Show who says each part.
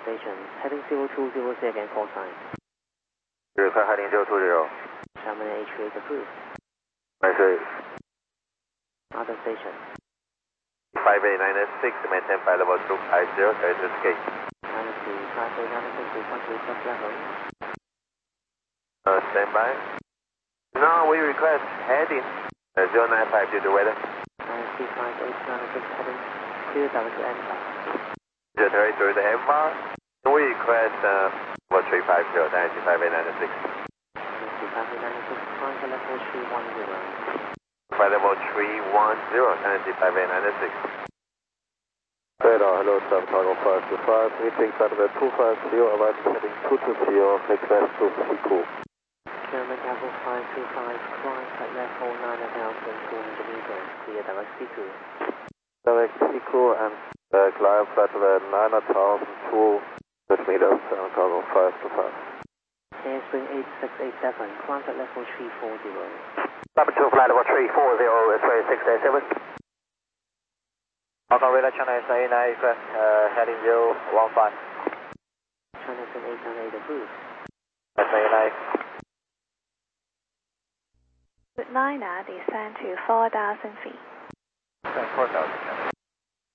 Speaker 1: station, heading 0200 again, call sign.
Speaker 2: Request heading 0200.
Speaker 1: Xiamen H8 approved.
Speaker 2: Measure
Speaker 1: Other station.
Speaker 2: 5896, maintain flight level 250, status gate.
Speaker 1: Dynasty 5896, report to request level.
Speaker 2: Stand by. Now we request heading 095 due to weather.
Speaker 1: Dynasty 5896, heading clear direct to Enva.
Speaker 2: Military through the MR. We request level 350, Dynasty 5896.
Speaker 1: Dynasty 5896, climb to level 310.
Speaker 2: Flight level 310, Dynasty 5896.
Speaker 3: Radar, hello, Staff Cargo 525, meeting flight level 250, arriving heading 220, request to Siku.
Speaker 1: German Level 525, climb at level 9,200 meters, clear direct Siku.
Speaker 3: Direct Siku and climb flight level 9,200 meters, Staff Cargo 525.
Speaker 1: Airspring 8687, climb at level 340.
Speaker 3: Number 2 flight level 340, 3687. Hong Kong radar channel S89, request heading 015.
Speaker 1: China 898 approved.
Speaker 3: S89.
Speaker 4: Niner descend to 4,000 feet.
Speaker 3: 4,000.